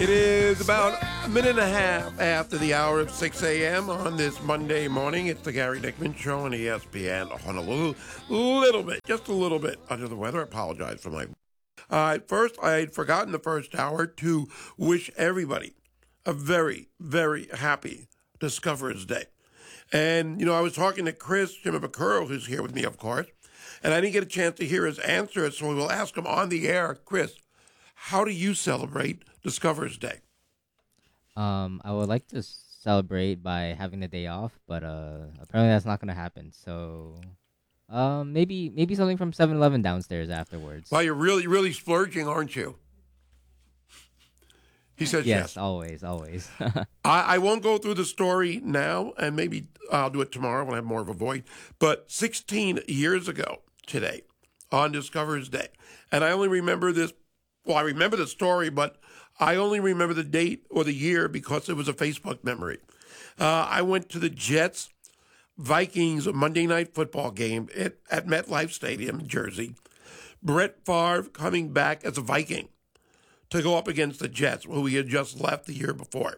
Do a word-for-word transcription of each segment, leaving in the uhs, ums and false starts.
It is about a minute and a half after the hour of six a.m. on this Monday morning. It's the Gary Dickman Show on E S P N Honolulu. A little bit, just a little bit under the weather. I apologize for my... Uh, first, I had forgotten the first hour to wish everybody a very, very happy Discoverers Day. And, you know, I was talking to Chris Shimabukuro, who's here with me, of course, and I didn't get a chance to hear his answer, so we will ask him on the air. Chris, how do you celebrate Discoverers Day? Um, I would like to celebrate by having the day off, but uh, apparently that's not going to happen. So, um, maybe maybe something from seven eleven downstairs afterwards. Well, you're really, really splurging, aren't you? He says yes. Yes, always, always. I, I won't go through the story now, and maybe I'll do it tomorrow when I have more of a voice. But sixteen years ago today, on Discoverers Day, and I only remember this, well, I remember the story, but I only remember the date or the year because it was a Facebook memory. Uh, I went to the Jets Vikings Monday night football game at, at MetLife Stadium in Jersey. Brett Favre coming back as a Viking to go up against the Jets, who he had just left the year before.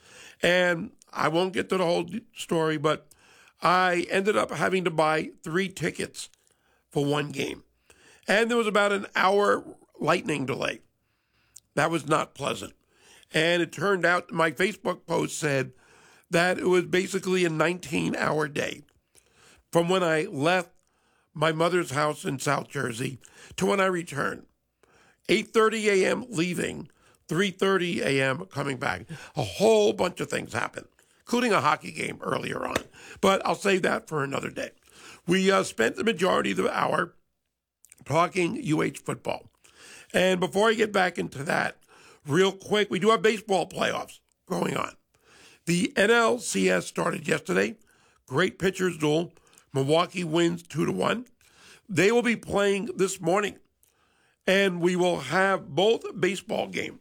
And I won't get to the whole story, but I ended up having to buy three tickets for one game. And there was about an hour lightning delay. That was not pleasant. And it turned out my Facebook post said that it was basically a nineteen-hour day from when I left my mother's house in South Jersey to when I returned. eight thirty a.m. leaving, three thirty a.m. coming back. A whole bunch of things happened, including a hockey game earlier on. But I'll save that for another day. We uh, spent the majority of the hour talking U H football. And before I get back into that, real quick, we do have baseball playoffs going on. The N L C S started yesterday. Great pitchers duel. Milwaukee wins two to one. They will be playing this morning. And we will have both baseball games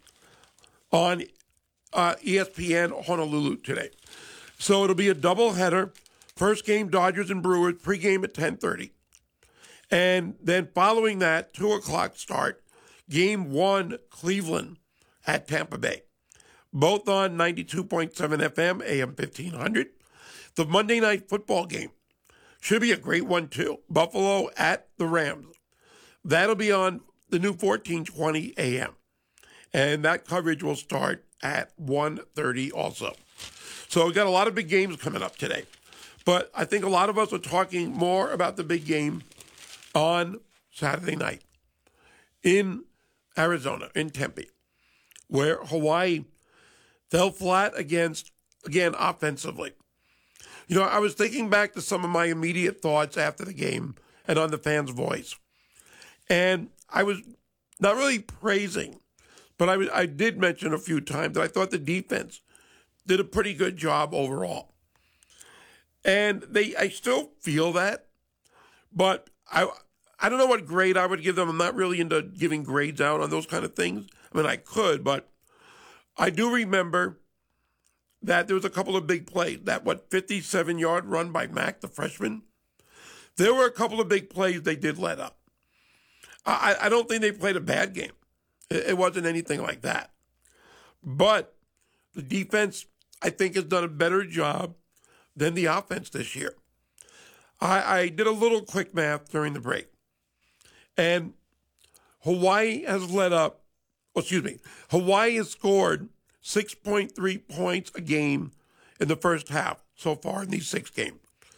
on uh, E S P N Honolulu today. So it'll be a doubleheader. First game, Dodgers and Brewers, pregame at ten thirty. And then following that, two o'clock start, game one, Cleveland at Tampa Bay. Both on ninety-two point seven F M, A M fifteen hundred. The Monday night football game should be a great one, too. Buffalo at the Rams. That'll be on the new fourteen twenty A M. And that coverage will start at one thirty also. So we've got a lot of big games coming up today. But I think a lot of us are talking more about the big game on Saturday night in Arizona, in Tempe, where Hawaii fell flat against, again, offensively. You know, I was thinking back to some of my immediate thoughts after the game and on the fans' voice. And I was not really praising, but I, was, I did mention a few times that I thought the defense did a pretty good job overall. And they, I still feel that, but I, I don't know what grade I would give them. I'm not really into giving grades out on those kind of things. I mean, I could, but I do remember that there was a couple of big plays. That, what, fifty-seven-yard run by Mack, the freshman? There were a couple of big plays they did let up. I, I don't think they played a bad game. It, it wasn't anything like that. But the defense, I think, has done a better job than the offense this year. I, I did a little quick math during the break. And Hawaii has let up, oh, excuse me, Hawaii has scored six point three points a game in the first half so far in these six games.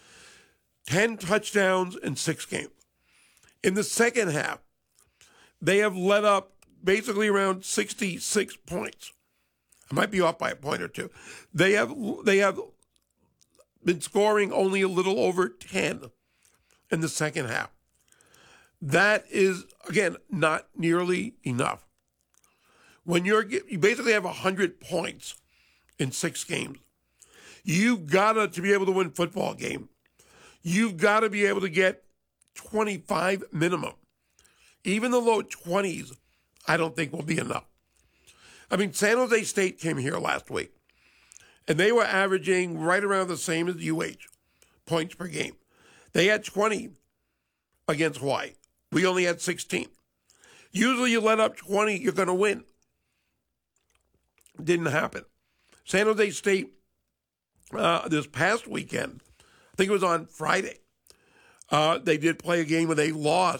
ten touchdowns in six games. In the second half, they have let up basically around sixty-six points. I might be off by a point or two. They have they have been scoring only a little over ten in the second half. That is, again, not nearly enough. When you're, you basically have one hundred points in six games. You've got to, to be able to win football game, you've got to be able to get twenty-five minimum. Even the low twenties, I don't think will be enough. I mean, San Jose State came here last week, and they were averaging right around the same as U H, points per game. They had twenty against Hawaii. We only had sixteen. Usually you let up twenty, you're going to win. Didn't happen. San Jose State, uh, this past weekend, I think it was on Friday, uh, they did play a game where they lost